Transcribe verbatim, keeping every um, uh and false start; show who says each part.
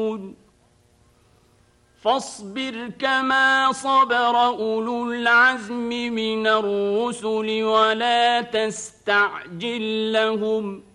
Speaker 1: فاصبر كما صبر أولو العزم من الرسل ولا تستعجل لهم